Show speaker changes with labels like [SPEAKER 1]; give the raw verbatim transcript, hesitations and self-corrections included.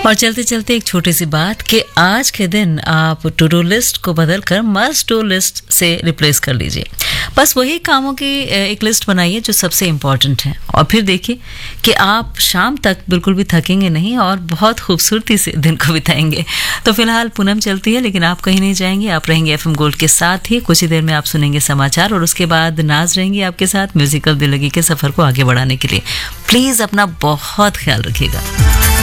[SPEAKER 1] और चलते चलते एक छोटी सी बात कि आज के दिन आप टू डू लिस्ट को बदलकर मस्ट डू लिस्ट से रिप्लेस कर लीजिए। बस वही कामों की एक लिस्ट बनाइए जो सबसे इम्पॉर्टेंट है, और फिर देखिए कि आप शाम तक बिल्कुल भी थकेंगे नहीं और बहुत खूबसूरती से दिन को बिताएंगे। तो फिलहाल पूनम चलती है, लेकिन आप कहीं नहीं जाएंगे, आप रहेंगे एफएम गोल्ड के साथ ही। कुछ ही देर में आप सुनेंगे समाचार और उसके बाद नाज रहेंगी आपके साथ म्यूजिकल दिल्लगी के सफर को आगे बढ़ाने के लिए। प्लीज अपना बहुत ख्याल रखिएगा।